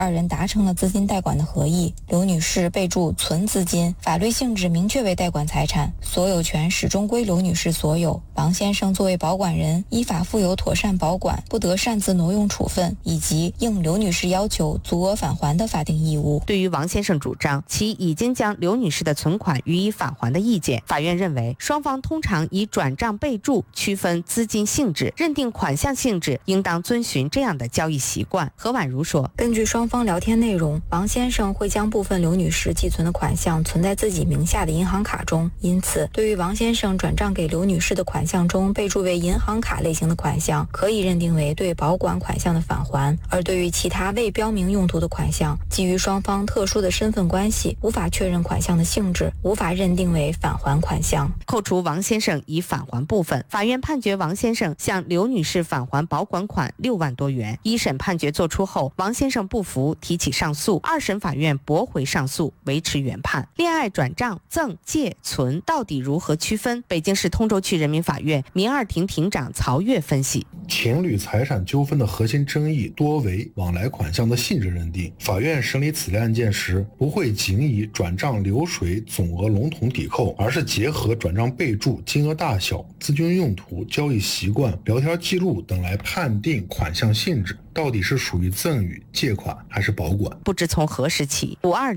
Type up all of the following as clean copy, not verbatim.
二人达成了资金代管的合意。刘女士备注存资金，法律性质明确为代管财产，所有权始终归刘女士所有。王先生作为保管人，依法负有妥善保管、不得擅自挪用处分以及应刘女士要求足额返还的法定义务。 对于王先生主张其已经将刘女士的存款予以返还的意见，法院认为双方通常以转账备注区分资金性质，认定款项性质应当遵循这样的交易习惯。何婉如说， 根据双方聊天内容，王先生会将部分刘女士寄存的款项存在自己名下的银行卡中，因此对于王先生转账给刘女士的款项中备注为银行卡类型的款项，可以认定为对保管款项的返还；而对于其他未标明用途的款项，基于双方特殊的身份关系，无法确认款项的性质，无法认定为返还款项。 扣除王先生已返还部分，法院判决王先生向刘女士返还保管款6万多元。一审判决作出后，王先生不服，提起上诉，二审法院驳回上诉，维持原判。恋爱转账、赠、借、存到底如何区分？北京市通州区人民法院民二庭庭长曹越分析， 情侣财产纠纷的核心争议多为往来款项的性质认定。法院审理此类案件时，不会仅以转账流水总额笼统抵扣，而是结合转账备注、金额大小、资金用途、交易习惯、聊天记录等来判定款项性质到底是属于赠与、借款还是保管。 不知从何时起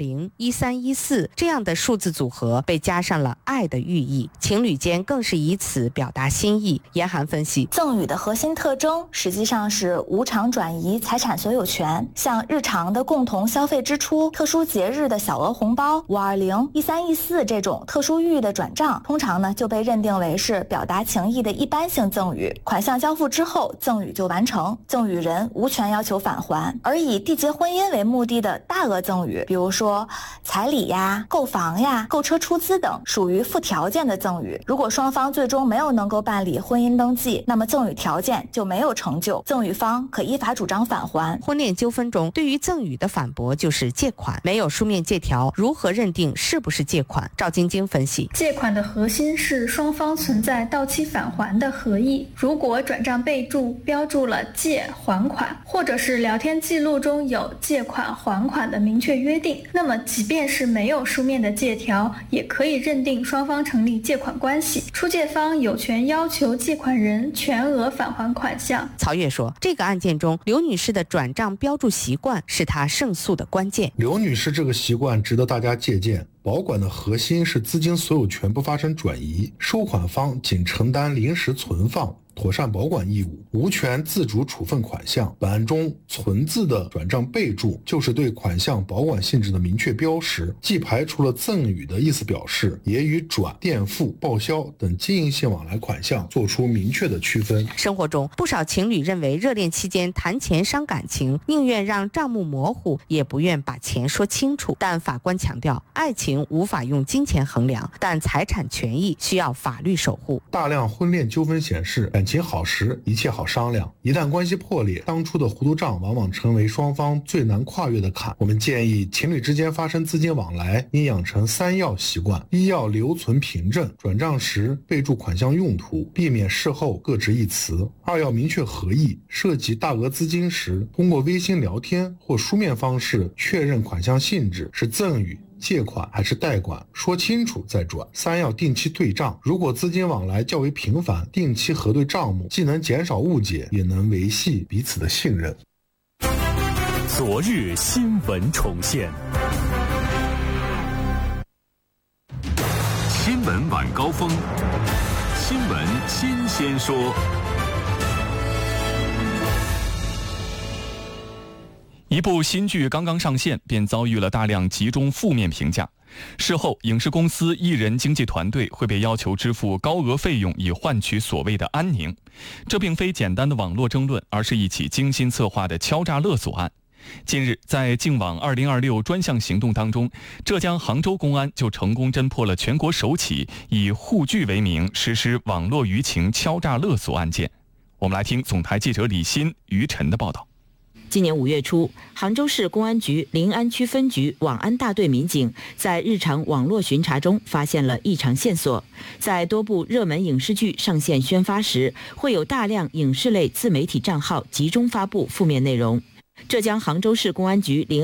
，520、1314这样的数字组合被加上了爱的寓意，情侣间更是以此表达心意。严涵分析， 赠与的核心特征实际上是无偿转移财产所有权，像日常的共同消费支出、特殊节日的小额红包、520、1314这种特殊寓意的转账，通常呢就被认定为是表达情意的一般性赠与，款项交付之后，赠与就完成，赠与人无权要求返还。而以缔结婚姻为目的的大额赠与，比如说彩礼呀、购房呀、购车出资等，属于附条件的赠与。如果双方最终没有能够办理婚姻登记，那么赠与条件就没有成就，赠与方可依法主张返还。 婚恋纠纷中对于赠与的反驳就是借款，没有书面借条，如何认定是不是借款？赵晶晶分析， 借款的核心是双方存在到期返还的合意。如果转账备注标注了借还款，或者是聊天记录中有借款还款的明确约定，那么即便是没有书面的借条，也可以认定双方成立借款关系，出借方有权要求借款人全额返还款项。 曹越说，这个案件中刘女士的转账标注习惯是她胜诉的关键。 刘女士这个习惯值得大家借鉴。保管的核心是资金所有权不发生转移，收款方仅承担临时存放、妥善保管义务，无权自主处分款项。本案中存字的转账备注就是对款项保管性质的明确标识，既排除了赠与的意思表示，也与转、垫付、报销等经营性往来款项做出明确的区分。 生活中不少情侣认为热恋期间谈钱伤感情，宁愿让账目模糊，也不愿把钱说清楚。但法官强调，爱情无法用金钱衡量，但财产权益需要法律守护。 大量婚恋纠纷显示，感情好时一切好商量，一旦关系破裂，当初的糊涂账往往成为双方最难跨越的坎。我们建议情侣之间发生资金往来，应养成3要习惯：一要留存凭证，转账时备注款项用途，避免事后各执一词；二要明确合意，涉及大额资金时，通过微信聊天或书面方式确认款项性质是赠与、借款还是代管，说清楚再转。3要定期对账，如果资金往来较为频繁，定期核对账目，既能减少误解，也能维系彼此的信任。 昨日新闻重现，新闻晚高峰，新闻新鲜说。一部新剧刚刚上线，便遭遇了大量集中负面评价。事后，影视公司艺人经纪团队会被要求支付高额费用，以换取所谓的安宁。这并非简单的网络争论，而是一起精心策划的敲诈勒索案。近日，在净网2026专项行动当中，浙江杭州公安就成功侦破了全国首起以沪剧为名实施网络舆情敲诈勒索案件。我们来听总台记者李欣、于晨的报道。 今年5月初，杭州市公安局临安区分局网安大队民警在日常网络巡查中发现了异常线索。在多部热门影视剧上线宣发时，会有大量影视类自媒体账号集中发布负面内容。 浙江杭州市公安局